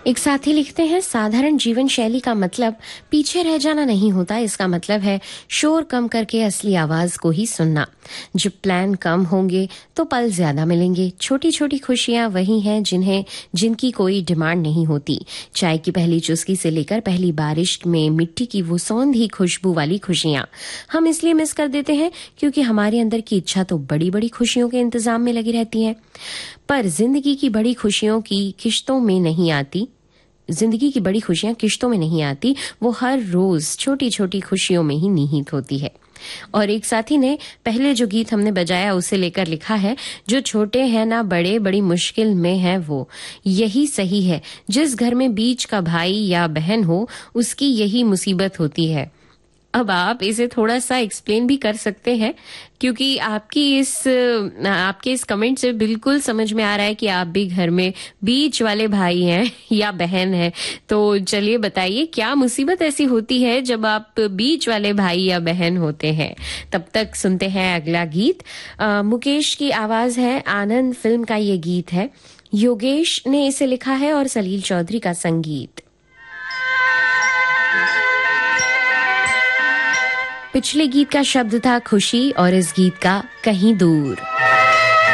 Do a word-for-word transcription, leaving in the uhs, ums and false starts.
एक साथी लिखते हैं, साधारण जीवन शैली का मतलब पीछे रह जाना नहीं होता, इसका मतलब है शोर कम करके असली आवाज को ही सुनना। जब प्लान कम होंगे तो पल ज्यादा मिलेंगे। छोटी छोटी खुशियां वही हैं जिन्हें जिनकी कोई डिमांड नहीं होती। चाय की पहली चुस्की से लेकर पहली बारिश में मिट्टी की वो सौंधी खुशबू वाली खुशियां हम इसलिए मिस कर देते हैं क्योंकि हमारे अंदर की इच्छा तो बड़ी बड़ी खुशियों के इंतजाम में लगी रहती है। पर जिंदगी की बड़ी खुशियों की किश्तों में नहीं आती जिंदगी की बड़ी खुशियां किश्तों में नहीं आती, वो हर रोज छोटी छोटी खुशियों में ही निहित होती है। और एक साथी ने पहले जो गीत हमने बजाया उसे लेकर लिखा है, जो छोटे हैं ना बड़े, बड़ी मुश्किल में है वो, यही सही है। जिस घर में बीच का भाई या बहन हो उसकी यही मुसीबत होती है। अब आप इसे थोड़ा सा एक्सप्लेन भी कर सकते हैं, क्योंकि आपकी इस आपके इस कमेंट से बिल्कुल समझ में आ रहा है कि आप भी घर में बीच वाले भाई हैं या बहन हैं। तो चलिए बताइए, क्या मुसीबत ऐसी होती है जब आप बीच वाले भाई या बहन होते हैं? तब तक सुनते हैं अगला गीत। आ, मुकेश की आवाज है, आनंद फिल्म का ये गीत है। योगेश ने इसे लिखा है और सलील चौधरी का संगीत। पिछले गीत का शब्द था खुशी और इस गीत का कहीं दूर।